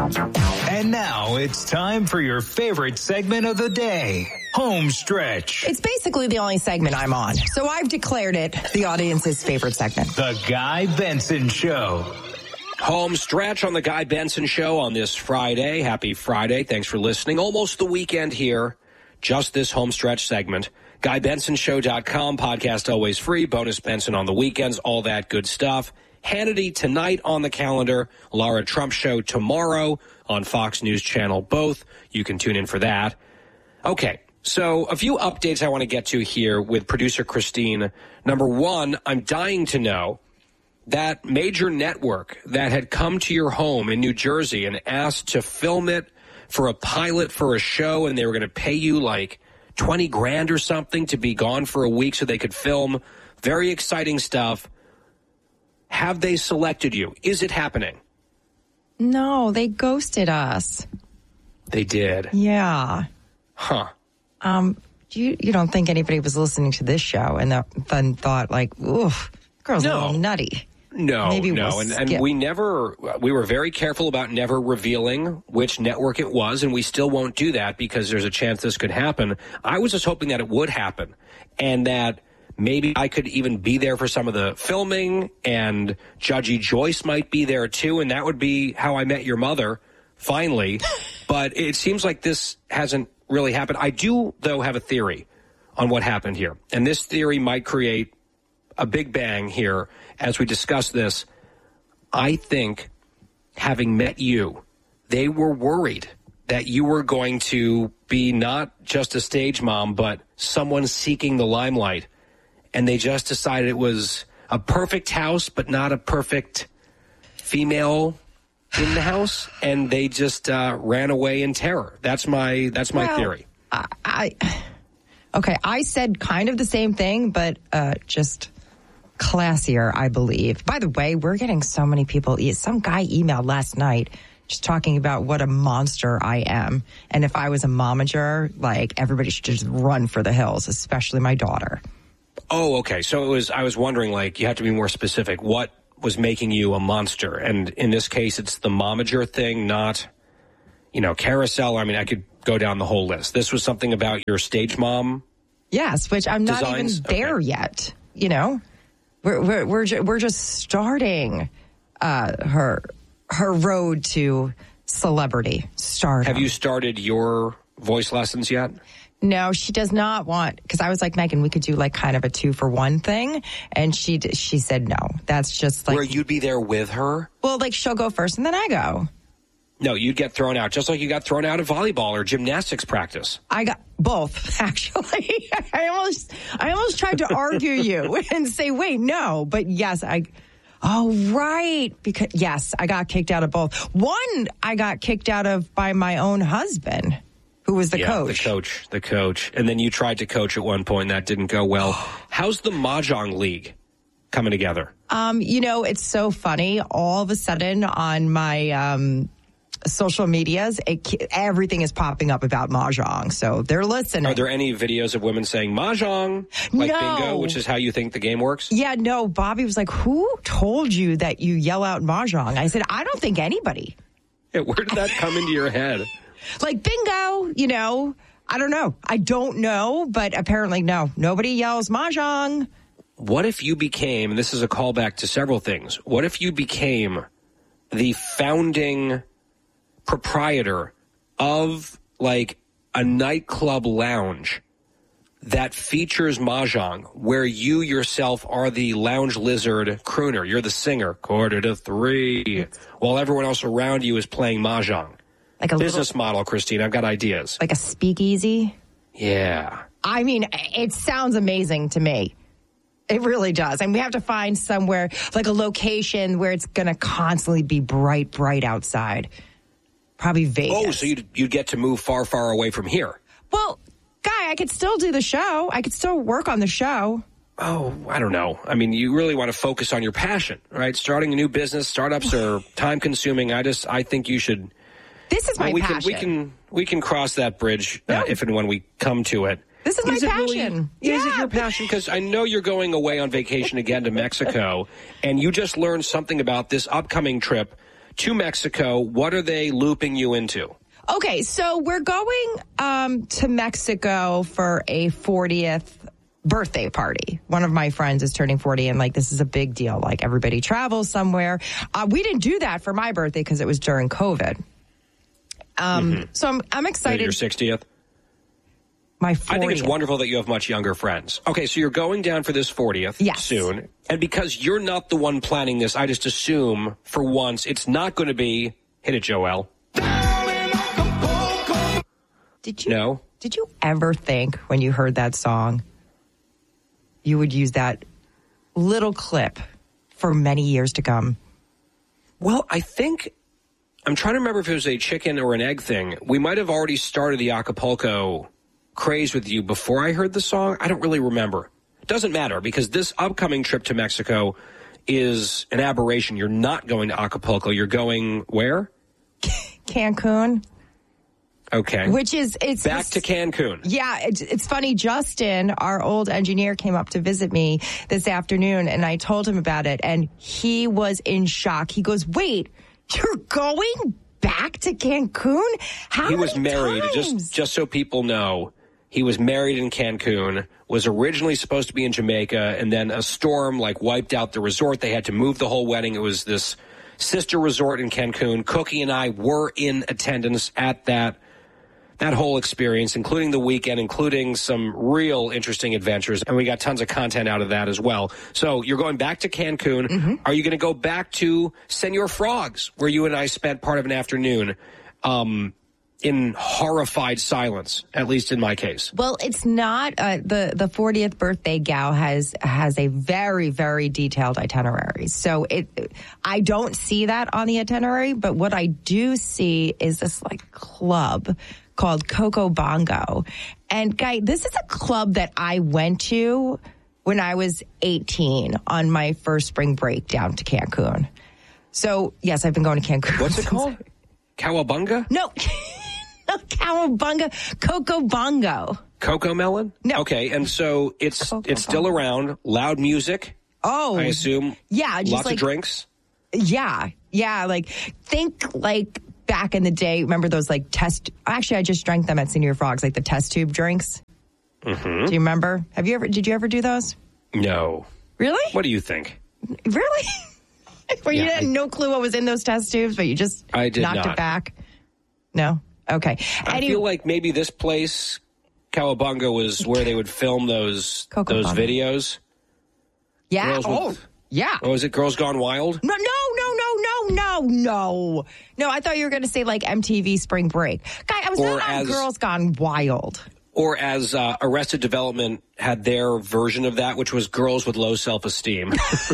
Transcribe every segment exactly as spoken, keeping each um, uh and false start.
And now it's time for your favorite segment of the day, Home Stretch. It's basically the only segment I'm on, so I've declared it the audience's favorite segment. The Guy Benson Show. Home Stretch on the Guy Benson Show on this Friday. Happy Friday. Thanks for listening. Almost the weekend here. Just this Home Stretch segment. Guy Benson Show dot com. Podcast always free. Bonus Benson on the weekends. All that good stuff. Hannity tonight on the calendar. Lara Trump Show tomorrow on Fox News Channel both. You can tune in for that. Okay, so a few updates I want to get to here with producer Christine. Number one, I'm dying to know that major network that had come to your home in New Jersey and asked to film it for a pilot for a show, and they were going to pay you like twenty grand or something to be gone for a week so they could film. Very exciting stuff. Have they selected you? Is it happening? No, they ghosted us. They did? Yeah. Huh. Um, you you don't think anybody was listening to this show and then thought like, oof, girl's No. a little nutty. No, Maybe no, we'll and, skip. and we never, we were very careful about never revealing which network it was, and we still won't do that because there's a chance this could happen. I was just hoping that it would happen, and that maybe I could even be there for some of the filming, and Judgy Joyce might be there too, and that would be how I met your mother, finally. But it seems like this hasn't really happened. I do, though, have a theory on what happened here, and this theory might create a big bang here as we discuss this. I think, having met you, they were worried that you were going to be not just a stage mom, but someone seeking the limelight. And they just decided it was a perfect house, but not a perfect female in the house. And they just uh, ran away in terror. That's my that's my Well, theory. I, I okay. I said kind of the same thing, but uh, just classier, I believe. By the way, we're getting so many people. Some guy emailed last night just talking about what a monster I am, and if I was a momager, like everybody should just run for the hills, especially my daughter. Oh, okay. So it was. I was wondering, like, you have to be more specific. What was making you a monster? And in this case, it's the momager thing, not, you know, carousel. I mean, I could go down the whole list. This was something about your stage mom. Yes, which I'm not Designs? even there Okay. yet. You know, we're we're we're, ju- we're just starting uh, her her road to celebrity stardom. Have you started your voice lessons yet? No, she does not want, because I was like, Megan, we could do like kind of a two for one thing. And she d- she said no. That's just like, Where you'd be there with her? well, like she'll go first and then I go. No, you'd get thrown out, just like you got thrown out of volleyball or gymnastics practice. I got both, actually. I almost I almost tried to argue you and say, wait, no. But yes, I, oh, right. Because, yes, I got kicked out of both. One I got kicked out of by my own husband, who was the yeah, coach. the coach, the coach. And then you tried to coach at one point, and that didn't go well. How's the Mahjong League coming together? Um, you know, it's so funny. All of a sudden on my um, social medias, it, everything is popping up about Mahjong. So they're listening. Are there any videos of women saying Mahjong, like No. bingo, which is how you think the game works? Yeah, no, Bobby was like, who told you that you yell out Mahjong? I said, I don't think anybody. Yeah, where did that come into your head? Like bingo, you know, I don't know. I don't know, but apparently no, nobody yells Mahjong. What if you became, and this is a callback to several things, what if you became the founding proprietor of like a nightclub lounge that features Mahjong, where you yourself are the lounge lizard crooner? You're the singer, quarter to three, while everyone else around you is playing Mahjong. Like a Business little, model, Christine. I've got ideas. like a speakeasy. Yeah. I mean, it sounds amazing to me. It really does. And we have to find somewhere, like a location where it's going to constantly be bright, bright outside. Probably Vegas. Oh, so you'd, you'd get to move far, far away from here. Well, Guy, I could still do the show. I could still work on the show. Oh, I don't know. I mean, you really want to focus on your passion, right? Starting a new business, startups are time consuming. I just, I think you should. This is my well, we passion. Can, we can, we can cross that bridge uh, Yeah. if and when we come to it. This is my it really- passion. Is it Yeah. your passion? Because I know you're going away on vacation again to Mexico, and you just learned something about this upcoming trip to Mexico. What are they looping you into? Okay, so we're going um, to Mexico for a fortieth birthday party. One of my friends is turning forty, and like this is a big deal. Like everybody travels somewhere. Uh, we didn't do that for my birthday because it was during COVID. Um, mm-hmm. So I'm I'm excited. Your sixtieth. My fortieth. I think it's wonderful that you have much younger friends. Okay, so you're going down for this fortieth yes. soon, and because you're not the one planning this, I just assume for once it's not going to be hit it, Joel. Did you no? Did you ever think when you heard that song, you would use that little clip for many years to come? Well, I think, I'm trying to remember if it was a chicken or an egg thing. We might have already started the Acapulco craze with you before I heard the song. I don't really remember. It doesn't matter because this upcoming trip to Mexico is an aberration. You're not going to Acapulco. You're going where? Cancun. Okay. Which is, it's back to Cancun. Yeah, it's, it's funny. Justin, our old engineer, came up to visit me this afternoon, and I told him about it, and he was in shock. He goes, "Wait, you're going back to Cancun? How He many was married, times?" just just so people know. He was married in Cancun, was originally supposed to be in Jamaica, and then a storm like wiped out the resort. They had to move the whole wedding. It was this sister resort in Cancun. Cookie and I were in attendance at that that whole experience, including the weekend, including some real interesting adventures. And we got tons of content out of that as well. So you're going back to Cancun. Mm-hmm. Are you going to go back to Senor Frogs, where you and I spent part of an afternoon um, in horrified silence, at least in my case? Well, it's not. Uh, the, the fortieth birthday gal has has a very, very detailed itinerary. So it, I don't see that on the itinerary, but what I do see is this like club called Coco Bongo. And Guy, this is a club that I went to when I was eighteen on my first spring break down to Cancun. So, yes, I've been going to Cancun. What's it called? Cowabunga? No. Cowabunga. Coco Bongo. Coco Melon? No. Okay, and so it's Coco it's still Bongo. Around. Loud music? Oh. I assume? Yeah. Just Lots like, of drinks? Yeah. Yeah. Like, think like back in the day, remember those like test, actually I just drank them at Senor Frogs, like the test tube drinks. Mm-hmm. Do you remember? Have you ever, did you ever do those? No. Really? What do you think? Really? Where Yeah, you had I, no clue what was in those test tubes, but you just I did knocked not. it back? No? Okay. I Any, feel like maybe this place, Cowabunga, was where they would film those Coco those Bongo. videos. yeah. Girls Oh, with- yeah. What was it? Girls Gone Wild? No, no, no, no, no, no, no. No, I thought you were going to say like M T V Spring Break. Guy, I was Or not on as- Girls Gone Wild. Or as uh, Arrested Development had their version of that, which was girls with low self-esteem.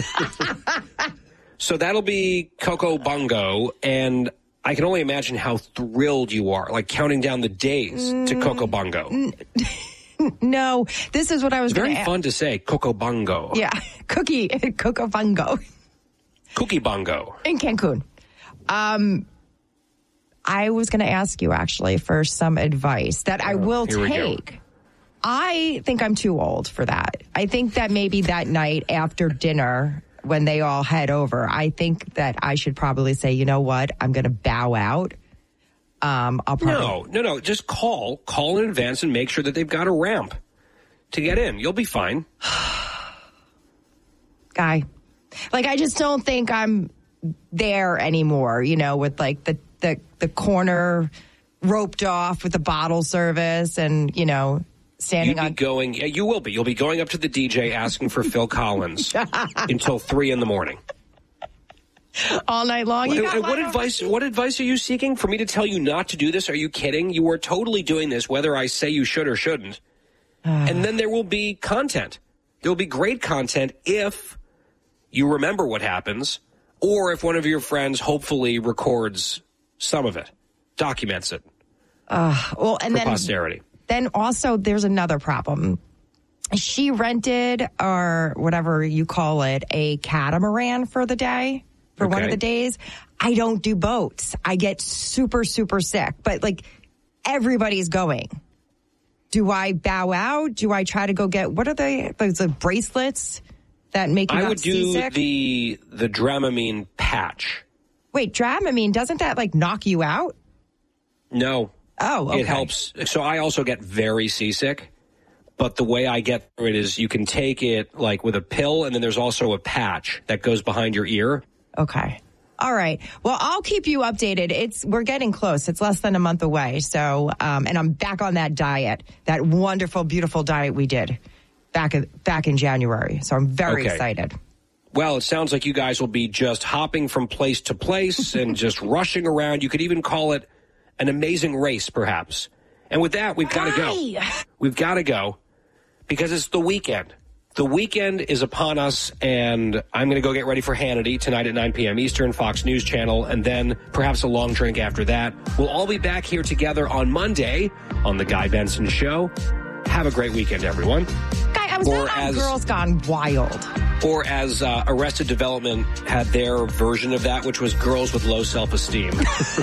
So that'll be Coco Bongo, and I can only imagine how thrilled you are, like counting down the days mm, to Coco Bongo. N- no, this is what I was Very gonna fun to say, Coco Bongo. Yeah, cookie, Coco Bongo. Cookie Bongo. In Cancun. Um, I was going to ask you, actually, for some advice that I will Here we go. take. I think I'm too old for that. I think that maybe that night after dinner, when they all head over, I think that I should probably say, you know what, I'm going to bow out. Um, I'll probably... No, no, no. Just call. Call in advance and make sure that they've got a ramp to get in. You'll be fine. Guy. Like, I just don't think I'm there anymore, you know, with like the, the, the corner roped off with the bottle service and, you know, standing You'd be on. going, yeah, you will be. You'll be going up to the D J asking for Phil Collins until three in the morning. All night long. You What, got what advice? What advice are you seeking for me to tell you not to do this? Are you kidding? You are totally doing this, whether I say you should or shouldn't. And then there will be content. There will be great content if you remember what happens, or if one of your friends hopefully records some of it, documents it. Uh, well, and for then posterity. Then also, there's another problem. She rented, or whatever you call it, a catamaran for the day. For okay. one of the days. I don't do boats. I get super, super sick. But, like, everybody's going. Do I bow out? Do I try to go get, what are they, those the bracelets that make you I not would do seasick? the the Dramamine patch. Wait, Dramamine, doesn't that like knock you out? No. Oh, okay. It helps. So I also get very seasick, but the way I get through it is you can take it like with a pill, and then there's also a patch that goes behind your ear. Okay. All right. Well, I'll keep you updated. It's we're getting close. It's less than a month away. So, um, and I'm back on that diet, that wonderful, beautiful diet we did back back in January. So I'm very okay. excited. Well, it sounds like you guys will be just hopping from place to place and just rushing around. You could even call it an amazing race, perhaps. And with that, we've got to go. We've got to go because it's the weekend. The weekend is upon us, and I'm going to go get ready for Hannity tonight at nine p.m. Eastern, Fox News Channel, and then perhaps a long drink after that. We'll all be back here together on Monday on The Guy Benson Show. Have a great weekend, everyone. Guy, I was or not on as, Girls Gone Wild. Or as uh, Arrested Development had their version of that, which was girls with low self-esteem.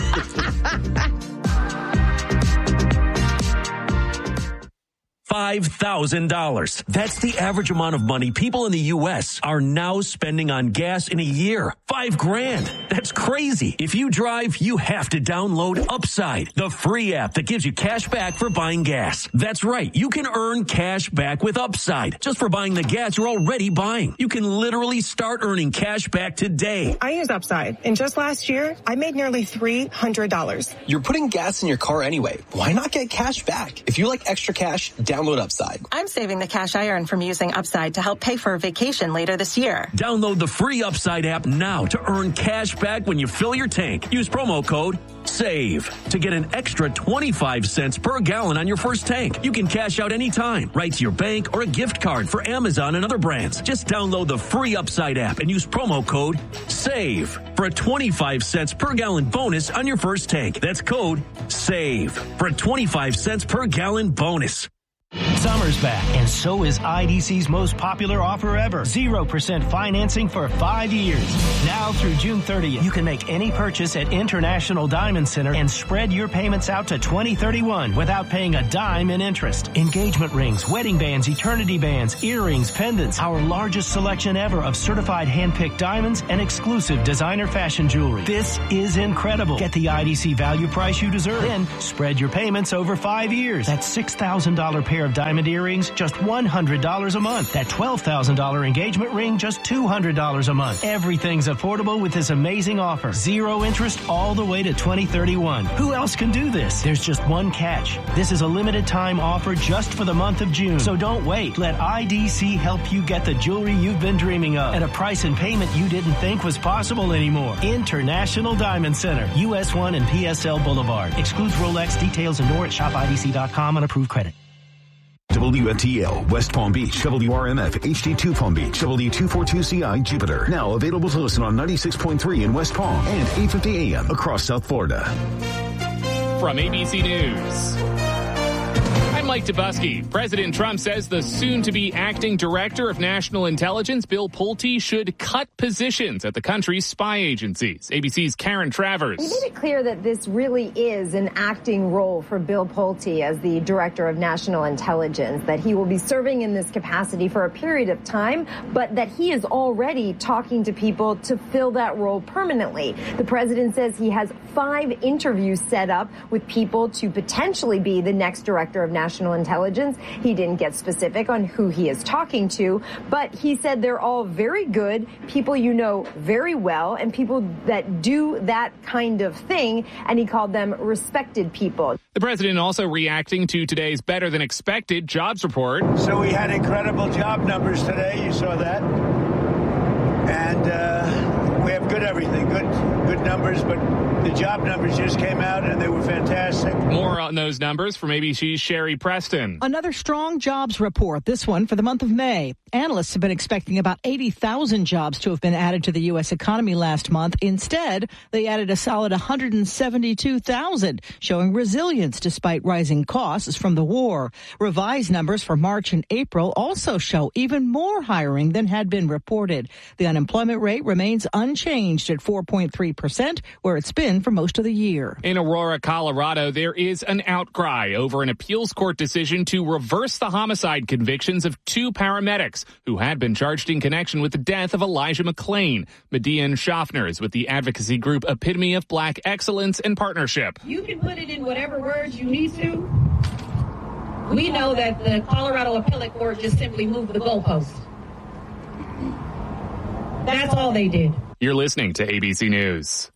five thousand dollars. That's the average amount of money people in the U S are now spending on gas in a year. Five grand. That's crazy. If you drive, you have to download Upside, the free app that gives you cash back for buying gas. That's right. You can earn cash back with Upside just for buying the gas you're already buying. You can literally start earning cash back today. I use Upside, and just last year, I made nearly three hundred dollars. You're putting gas in your car anyway. Why not get cash back? If you like extra cash, download Upside. I'm saving the cash I earn from using Upside to help pay for a vacation later this year. Download the free Upside app now to earn cash back when you fill your tank. Use promo code SAVE to get an extra twenty-five cents per gallon on your first tank. You can cash out anytime, right to your bank or a gift card for Amazon and other brands. Just download the free Upside app and use promo code SAVE for a twenty-five cents per gallon bonus on your first tank. That's code SAVE for a twenty-five cents per gallon bonus. Summer's back, and so is I D C's most popular offer ever. zero percent financing for five years. Now through June thirtieth, you can make any purchase at International Diamond Center and spread your payments out to twenty thirty-one without paying a dime in interest. Engagement rings, wedding bands, eternity bands, earrings, pendants, our largest selection ever of certified hand-picked diamonds and exclusive designer fashion jewelry. This is incredible. Get the I D C value price you deserve. Then spread your payments over five years. That's six thousand dollars pair of diamond earrings, just one hundred dollars a month. That twelve thousand dollars engagement ring, just two hundred dollars a month. Everything's affordable with this amazing offer. Zero interest all the way to twenty thirty-one. Who else can do this? There's just one catch. This is a limited time offer just for the month of June. So don't wait. Let I D C help you get the jewelry you've been dreaming of at a price and payment you didn't think was possible anymore. International Diamond Center, U S one and P S L Boulevard. Excludes Rolex. Details and more at shop I D C dot com on approved credit. W F T L, West Palm Beach, W R M F, H D two Palm Beach, W two forty-two C I, Jupiter. Now available to listen on ninety-six point three in West Palm and eight fifty A M across South Florida. From A B C News, I'm Mike Dubusky. President Trump says the soon-to-be acting director of national intelligence, Bill Pulte, should cut positions at the country's spy agencies. A B C's Karen Travers. He made it clear that this really is an acting role for Bill Pulte as the director of national intelligence, that he will be serving in this capacity for a period of time, but that he is already talking to people to fill that role permanently. The president says he has five interviews set up with people to potentially be the next director of national intelligence. He didn't get specific on who he is talking to, but he said they're all very good, people you know very well, and people that do that kind of thing, and he called them respected people. The president also reacting to today's better than expected jobs report. So we had incredible job numbers today. You saw that. And uh, we have good everything, good good numbers, but the job numbers just came out and they were fantastic. More on those numbers from A B C's Sherry Preston. Another strong jobs report, this one for the month of May. Analysts have been expecting about eighty thousand jobs to have been added to the U S economy last month. Instead, they added a solid one hundred seventy-two thousand, showing resilience despite rising costs from the war. Revised numbers for March and April also show even more hiring than had been reported. The unemployment rate remains unchanged at four point three percent, where it's been in for most of the year. In Aurora, Colorado, there is an outcry over an appeals court decision to reverse the homicide convictions of two paramedics who had been charged in connection with the death of Elijah McClain. Median Schaffner is with the advocacy group Epitome of Black Excellence and Partnership. You can put it in whatever words you need to. We know that the Colorado Appellate Court just simply moved the goalpost. That's all they did. You're listening to A B C News.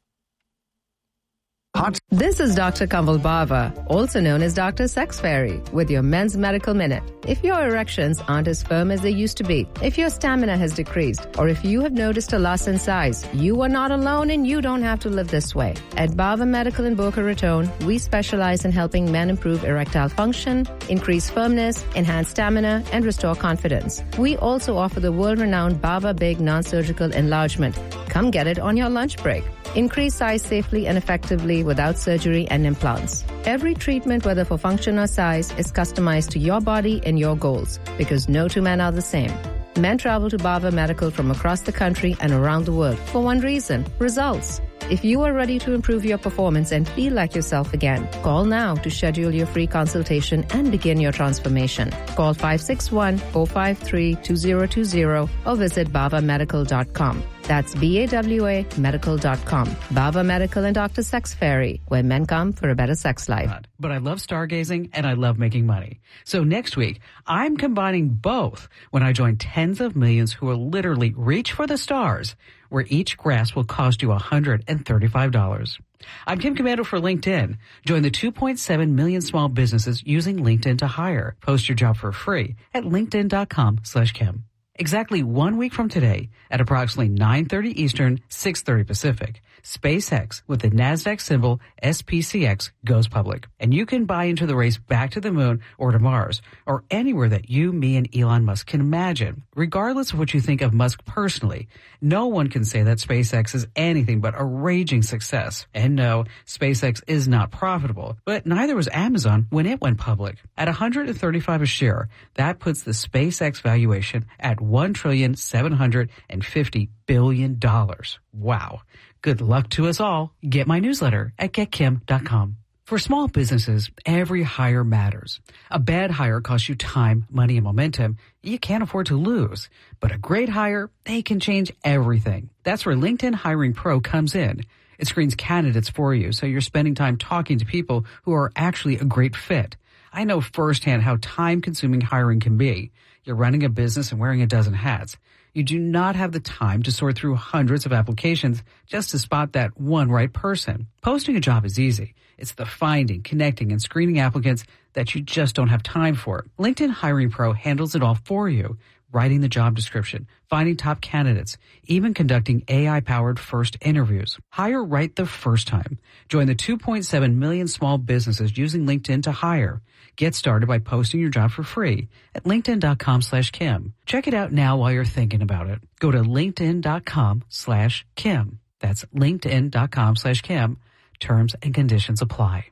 Hot. This is Doctor Kamal Bava, also known as Doctor Sex Fairy, with your Men's Medical Minute. If your erections aren't as firm as they used to be, if your stamina has decreased, or if you have noticed a loss in size, you are not alone and you don't have to live this way. At Bava Medical in Boca Raton, we specialize in helping men improve erectile function, increase firmness, enhance stamina, and restore confidence. We also offer the world-renowned Bava Big non-surgical enlargement. Come get it on your lunch break. Increase size safely and effectively without surgery and implants. Every treatment, whether for function or size, is customized to your body and your goals, because no two men are the same. Men travel to Bava Medical from across the country and around the world for one reason: results. If you are ready to improve your performance and feel like yourself again, call now to schedule your free consultation and begin your transformation. Call five six one, four five three, two zero two zero or visit bava medical dot com. That's B A W A medical dot com. Bava Medical and Doctor Sex Fairy, where men come for a better sex life. But I love stargazing and I love making money. So next week, I'm combining both when I join tens of millions who will literally reach for the stars, where each grass will cost you one hundred thirty-five dollars. I'm Kim Commando for LinkedIn. Join the two point seven million small businesses using LinkedIn to hire. Post your job for free at linkedin dot com slash Kim. Exactly one week from today, at approximately nine thirty Eastern, six thirty Pacific, SpaceX with the NASDAQ symbol S P C X goes public. And you can buy into the race back to the moon or to Mars, or anywhere that you, me, and Elon Musk can imagine. Regardless of what you think of Musk personally, no one can say that SpaceX is anything but a raging success. And no, SpaceX is not profitable, but neither was Amazon when it went public. At one hundred thirty-five a share, that puts the SpaceX valuation at one trillion seven hundred fifty billion dollars. Wow. Good luck to us all. Get my newsletter at get kim dot com. For small businesses, every hire matters. A bad hire costs you time, money, and momentum you can't afford to lose. But a great hire, they can change everything. That's where LinkedIn Hiring Pro comes in. It screens candidates for you, so you're spending time talking to people who are actually a great fit. I know firsthand how time-consuming hiring can be. You're running a business and wearing a dozen hats. You do not have the time to sort through hundreds of applications just to spot that one right person. Posting a job is easy. It's the finding, connecting, and screening applicants that you just don't have time for. LinkedIn Hiring Pro handles it all for you. Writing the job description, finding top candidates, even conducting A I-powered first interviews. Hire right the first time. Join the two point seven million small businesses using LinkedIn to hire. Get started by posting your job for free at linkedin dot com slash Kim. Check it out now while you're thinking about it. Go to linkedin dot com slash Kim. That's linkedin dot com slash Kim. Terms and conditions apply.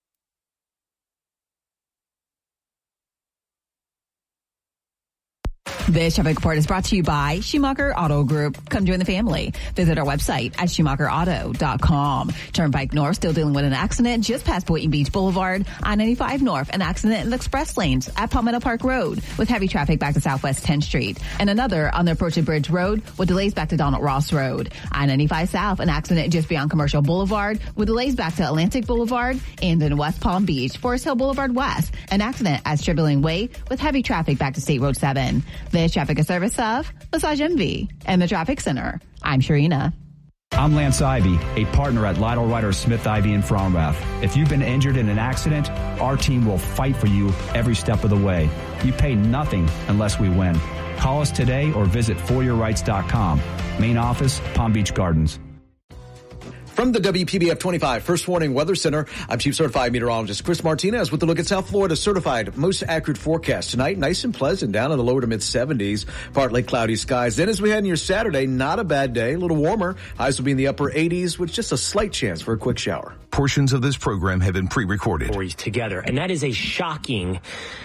This traffic report is brought to you by Schumacher Auto Group. Come join the family. Visit our website at schumacher auto dot com. Turnpike North still dealing with an accident just past Boynton Beach Boulevard. I ninety-five North, an accident in the express lanes at Palmetto Park Road with heavy traffic back to Southwest tenth Street. And another on the approach to Bridge Road with delays back to Donald Ross Road. I ninety-five South, an accident just beyond Commercial Boulevard with delays back to Atlantic Boulevard. And in West Palm Beach, Forest Hill Boulevard West, an accident at Stribling Way with heavy traffic back to State Road seven. This traffic is service of Massage M V and the Traffic Center. I'm Sharina. I'm Lance Ivy, a partner at Lytle Ryder Smith Ivy in Fromrath. If you've been injured in an accident, our team will fight for you every step of the way. You pay nothing unless we win. Call us today or visit for your rights dot com. Main office, Palm Beach Gardens. From the W P B F twenty-five First Warning Weather Center, I'm Chief Certified Meteorologist Chris Martinez with a look at South Florida's certified most accurate forecast. Tonight, nice and pleasant, down in the lower to mid seventies, partly cloudy skies. Then as we head into your Saturday, not a bad day, a little warmer. Highs will be in the upper eighties with just a slight chance for a quick shower. Portions of this program have been pre-recorded. Together, and that is a shocking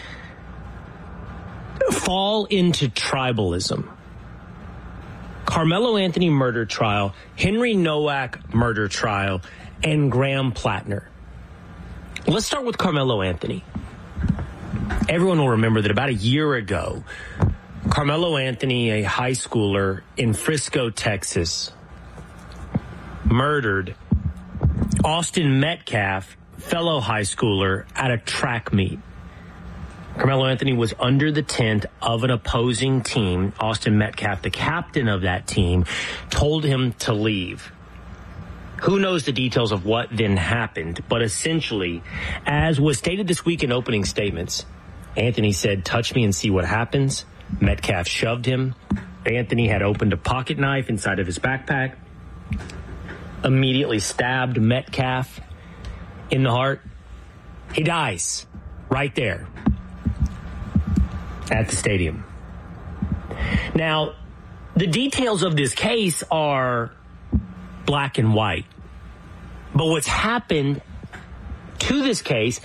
fall into tribalism. Carmelo Anthony murder trial, Henry Nowak murder trial, and Graham Plattner. Let's start with Carmelo Anthony. Everyone will remember that about a year ago, Carmelo Anthony, a high schooler in Frisco, Texas, murdered Austin Metcalf, fellow high schooler, at a track meet. Carmelo Anthony was under the tent of an opposing team. Austin Metcalf, the captain of that team, told him to leave. Who knows the details of what then happened, but essentially, as was stated this week in opening statements, Anthony said, "Touch me and see what happens." Metcalf shoved him. Anthony had opened a pocket knife inside of his backpack, immediately stabbed Metcalf in the heart. He dies right there at the stadium. Now, the details of this case are black and white. But what's happened to this case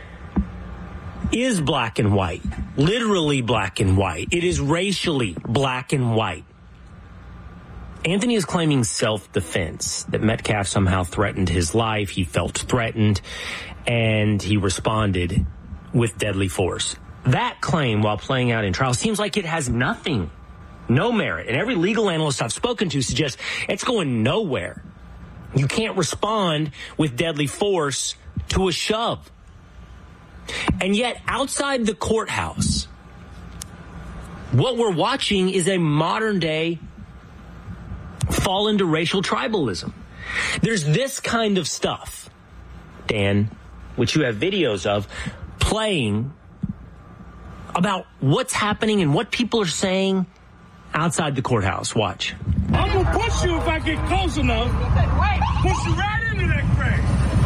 is black and white, literally black and white. It is racially black and white. Anthony is claiming self-defense, that Metcalf somehow threatened his life. He felt threatened, and he responded with deadly force. That claim, while playing out in trial, seems like it has nothing, no merit. And every legal analyst I've spoken to suggests it's going nowhere. You can't respond with deadly force to a shove. And yet, outside the courthouse, what we're watching is a modern-day fall into racial tribalism. There's this kind of stuff, Dan, which you have videos of, playing about what's happening and what people are saying outside the courthouse. Watch. I'm going to push you if I get close enough. Push you right into that crack.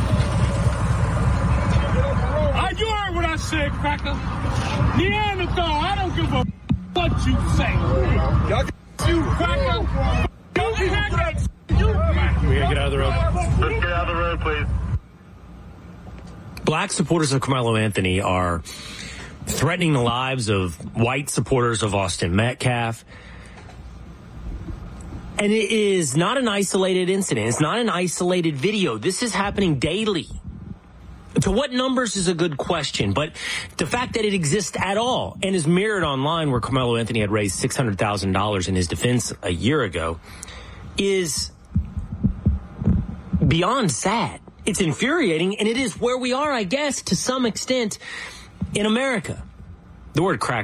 Uh, you heard what I said, cracker. Neanderthal, I don't give a what you say. You cracker. You cracker. We gotta get out of the road. Let's get out of the road, please. Black supporters of Carmelo Anthony are threatening the lives of white supporters of Austin Metcalf. And it is not an isolated incident. It's not an isolated video. This is happening daily. To what numbers is a good question, but the fact that it exists at all and is mirrored online, where Carmelo Anthony had raised six hundred thousand dollars in his defense a year ago, is beyond sad. It's infuriating, and it is where we are, I guess, to some extent in America. The word crack